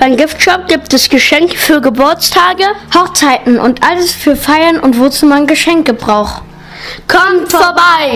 Beim Giftshop gibt es Geschenke für Geburtstage, Hochzeiten und alles für Feiern und wozu man Geschenke braucht. Kommt vorbei!